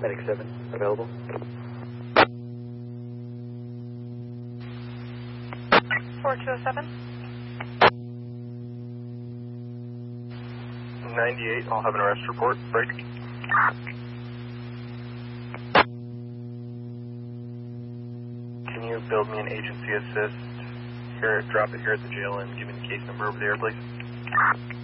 Medic 7, available. 4207. 98, I'll have an arrest report. Break. Can you build me an agency assist? Here, drop it here at the jail and give me the case number over there, please.